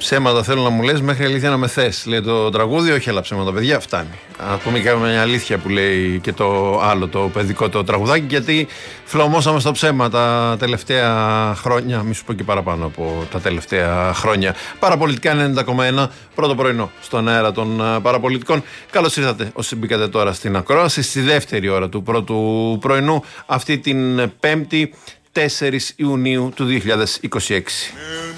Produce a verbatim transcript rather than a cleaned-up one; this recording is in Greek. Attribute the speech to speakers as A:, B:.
A: Ψέματα θέλω να μου λες, μέχρι αλήθεια να με θες. Λέει το τραγούδι, όχι άλλα ψέματα, παιδιά, φτάνει. Α πούμε και μια αλήθεια που λέει και το άλλο, το παιδικό το τραγουδάκι, γιατί φλωμώσαμε στο ψέμα τα τελευταία χρόνια, μη σου πω και παραπάνω από τα τελευταία χρόνια. Παραπολιτικά ενενήντα κόμμα ένα, πρώτο πρωινό στον αέρα των παραπολιτικών. Καλώς ήρθατε όσοι μπήκατε τώρα στην ακρόαση, στη δεύτερη ώρα του πρώτου πρωινού, αυτή την Πέμπτη, τέσσερις Ιουνίου του δύο χιλιάδες είκοσι έξι.